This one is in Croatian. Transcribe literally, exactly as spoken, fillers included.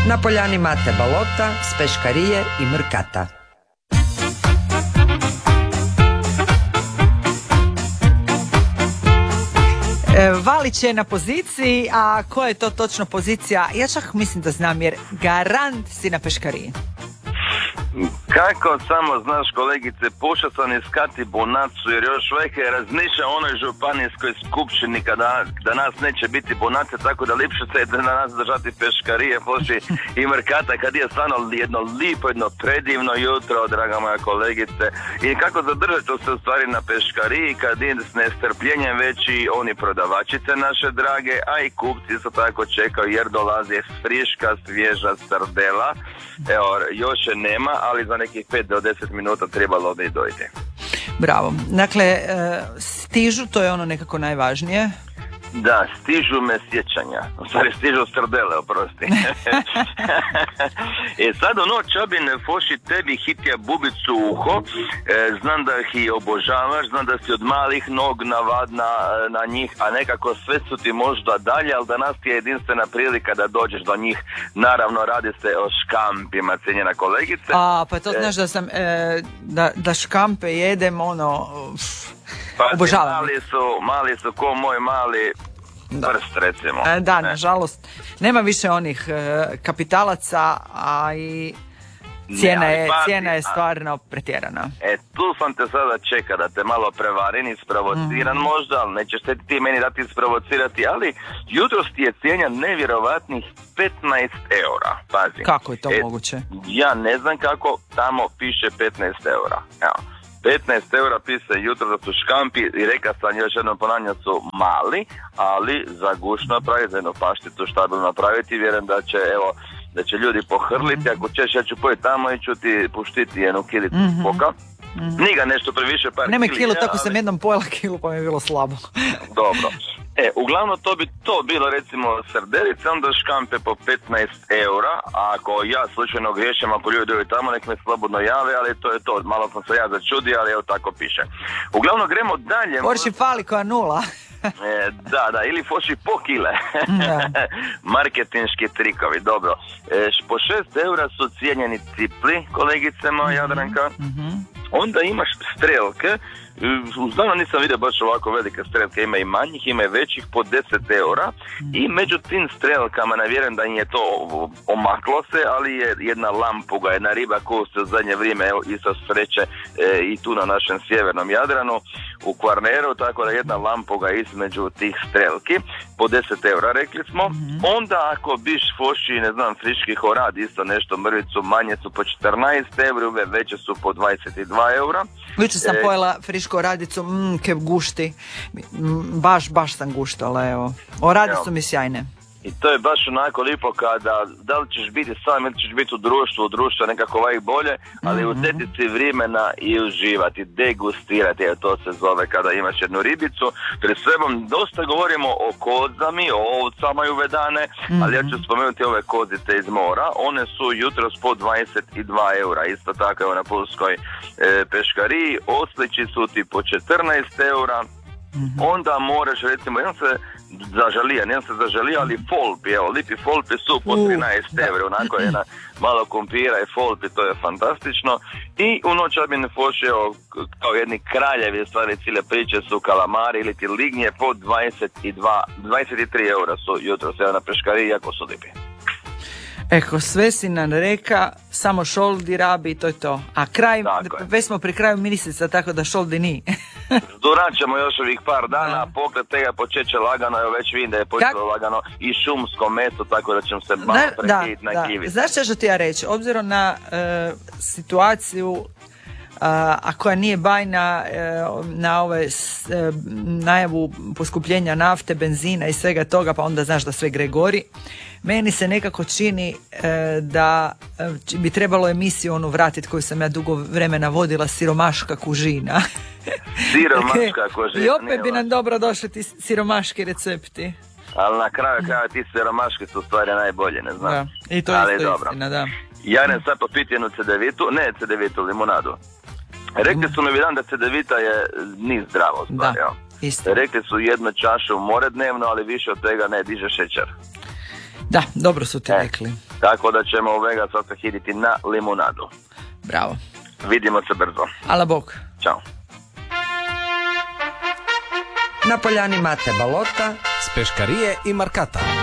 Na poljani Mate Balota s Peškarije i Mrkata. Valić je na poziciji, a koja je to točno pozicija? Ja čak mislim da znam, jer garant si na Peškariji. Kako samo znaš, kolegice, pošao sam iskati Bonacu, jer još uvijek je razmišlja o onoj županijskoj skupštini kada da nas neće biti Bonace, tako da lipše se da na nas držati Peškarije, poši i Mrkata, kad je stvarno jedno lipo, jedno predivno jutro, draga moja kolegice. I kako zadržati se u stvari na Peškariji, kad je s nestrpljenjem već i oni prodavačice naše drage, a i kupci isto tako čekaju, jer dolazi friška, svježa sardela. Evo, još je nema, ali za nekih pet do deset minuta trebalo bi dojти. Bravo. Dakle, stižu, to je ono nekako najvažnije. Da, stižu me sjećanja. U stvari stižu srdele, oprosti. E sad ono, Čabin, foši tebi hitja bubicu u uho. E, znam da ih i obožavaš, znam da si od malih nog navadna na njih, a nekako sve su ti možda dalje, ali danas ti je jedinstvena prilika da dođeš do njih. Naravno, radi se o škampima, cijenjena kolegice. A, pa to znaš da sam, e, da, da škampe jedem, ono... Pa obožavam. Mali su, mali su ko moj mali prst, recimo. E, da, nažalost. Nema više onih e, kapitalaca, a i cijena, ne, je, pa, cijena je stvarno pretjerana. E, tu sam te sada čeka da te malo prevarim, isprovociran mm. možda, ali nećeš se ti meni dati isprovocirati, ali jutros ti je cijena nevjerovatnih petnaest eura. Pazi. Kako je to e, moguće? Ja ne znam kako tamo piše petnaest eura. Evo. petnaest eura pise jutro da su škampi i reka sam još jednom ponavljam su mali, ali za guš napraviti, za jednu pašticu štabilno napraviti, vjerujem da će, evo, da će ljudi pohrliti, ako ćeš ja ću pojeti tamo i ću ti puštiti jednu kilicu mm-hmm. poka. Mm-hmm. Niga nešto previše, par Nemoj kili, kilu, ja, tako ali... sam jednom pojela kilu pa mi je bilo slabo. Dobro. E, uglavnom to bi to bilo recimo srdelice, onda škampe po petnaest eura, a ako ja slučajno griješim, ako ljudi dođu tamo, nek me slobodno jave, ali to je to, malo sam se ja začudio, ali evo tako piše. Uglavnom gremo dalje. Porši fali koja nula. E, da, da, ili foši po kile. Marketinški trikovi, dobro. E, po šest eura su cijenjeni cipli, kolegice moja Jadranka. Mm-hmm. Onda imaš strelke. Uzdavno nisam vidio baš ovako velike strelke, ima i manjih, ima i većih, po deset eura. I među tim strelkama, ne vjerujem da im je to omaklo se, ali je jedna lampuga, jedna riba koju se u zadnje vrijeme evo, isto sreće e, i tu na našem sjevernom Jadranu, u Kvarneru, tako da jedna lampuga između tih strelki, po deset eura rekli smo. Mm-hmm. Onda ako biš foši, ne znam, friški horad, isto nešto mrvicu, manje su po četrnaest eura, veće su po dvadeset dva eura. Jučer sam e, pojela friško radicu, mmm, ke gušti, baš, baš sam guštala, evo. O radi su mi sjajne. I to je baš onako lipo kada, da li ćeš biti sam ili ćeš biti u društvu, u društvu nekako ovaj bolje, ali mm-hmm. uzeti si vremena i uživati, degustirati, evo to se zove kada imaš jednu ribicu. Pred sebom dosta govorimo o kozami, o ovcama i uvedane, mm-hmm. ali ja ću spomenuti ove kozice iz mora, one su jutros po dvadeset dva eura, isto tako evo na Pulskoj e, Peškariji, oslići su ti po četrnaest eura. Mm-hmm. Onda moraš recimo, jedan se zažalija, jedan se zažalija, ali folpi, evo, lipi folpi su po trinaest eura, onako jedna malo kompira i folpi, to je fantastično. I u noć bi ne fošio kao jedni kraljevi, stvari cijele priče su kalamari ili ti lignje po dvadeset dva, dvadeset tri eura su jutro se na Peškariji, jako su lipi. Eko, sve si nam reka, samo šoldi rabi i to je to. A kraj, već smo pri kraju ministrica, tako da šoldi ni. Durat ćemo još ovih par dana, pokret tega počeće lagano, evo već vidim da je počelo lagano i šumsko meso, tako da ćemo se malo prekiditi na kivi. Znaš što ću ti ja reći, obzirom na uh, situaciju, uh, a koja nije bajna uh, na ove s, uh, najavu poskupljenja nafte, benzina i svega toga, pa onda znaš da sve gre gori. Meni se nekako čini e, da e, bi trebalo emisiju onu vratiti koju sam ja dugo vremena vodila, siromaška kužina. Siromaška kužina. I opet bi nam dobro došli ti siromaški recepti. Ali na kraju kraja ti siromaški su stvari najbolje, ne znam. Da, i to je isto istina, da. Ja ne sad popiti jednu cedevitu, ne cedevitu, limonadu. Rekli su mi jedan da cedevita je ni zdravo stvar, da, isto. Rekli su jednu čašu more dnevno, ali više od tega ne diže šećer. Da, dobro su ti e. rekli. Tako da ćemo u Vegas sad hiditi na limunadu. Bravo. Vidimo se brzo. Ala bok. Ćao. Na poljani Mate Balota s Peškarije i Markata.